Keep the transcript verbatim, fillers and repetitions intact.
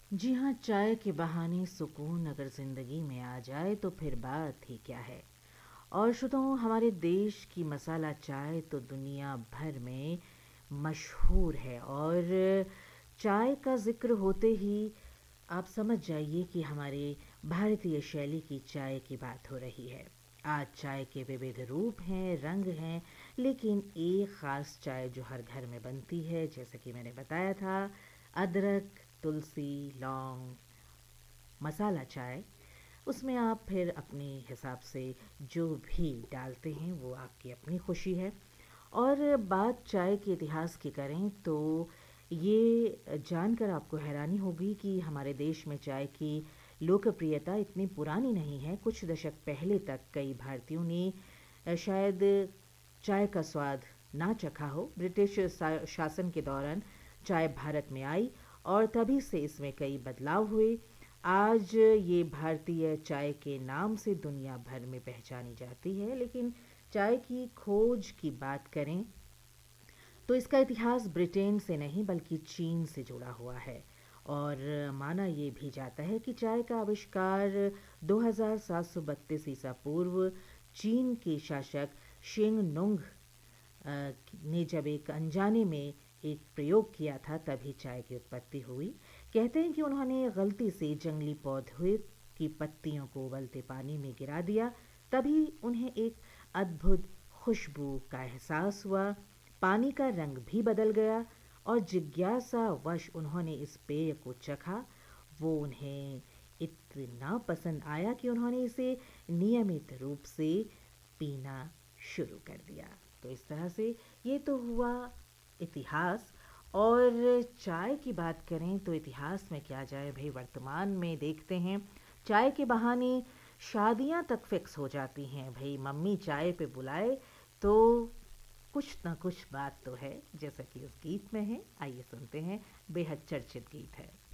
जी हाँ, चाय के बहाने सुकून अगर ज़िंदगी में आ जाए तो फिर बात ही क्या है। और श्रोताओं, हमारे देश की मसाला चाय तो दुनिया भर में मशहूर है। और चाय का ज़िक्र होते ही आप समझ जाइए कि हमारे भारतीय शैली की चाय की बात हो रही है। आज चाय के विविध रूप हैं, रंग हैं, लेकिन एक ख़ास चाय जो हर घर में बनती है, जैसे कि मैंने बताया था, अदरक, तुलसी, लौंग, मसाला चाय, उसमें आप फिर अपने हिसाब से जो भी डालते हैं वो आपकी अपनी खुशी है। और बात चाय के इतिहास की करें तो ये जानकर आपको हैरानी होगी कि हमारे देश में चाय की लोकप्रियता इतनी पुरानी नहीं है। कुछ दशक पहले तक कई भारतीयों ने अ, शायद चाय का स्वाद ना चखा हो। ब्रिटिश शा- शासन के दौरान चाय भारत में आई और तभी से इसमें कई बदलाव हुए। आज ये भारतीय चाय के नाम से दुनिया भर में पहचानी जाती है। लेकिन चाय की खोज की बात करें तो इसका इतिहास ब्रिटेन से नहीं बल्कि चीन से जुड़ा हुआ है। और माना ये भी जाता है कि चाय का आविष्कार दो हज़ार सात सौ बत्तीस ईसा पूर्व चीन के शासक शिंग नुंग अ, ने जब एक अनजाने में एक प्रयोग किया था, तभी चाय की उत्पत्ति हुई। कहते हैं कि उन्होंने गलती से जंगली पौधे की पत्तियों को उबलते पानी में गिरा दिया, तभी उन्हें एक अद्भुत खुशबू का एहसास हुआ। पानी का रंग भी बदल गया और जिज्ञासावश उन्होंने इस पेय को चखा। वो उन्हें इतना पसंद आया कि उन्होंने इसे नियमित रूप से पीना शुरू कर दिया। तो इस तरह से ये तो हुआ इतिहास। और चाय की बात करें तो इतिहास में क्या जाए भाई, वर्तमान में देखते हैं चाय के बहाने शादियां तक फिक्स हो जाती हैं। भाई मम्मी चाय पे बुलाए तो कुछ ना कुछ बात तो है, जैसा कि उस गीत में है। आइए सुनते हैं, बेहद चर्चित गीत है।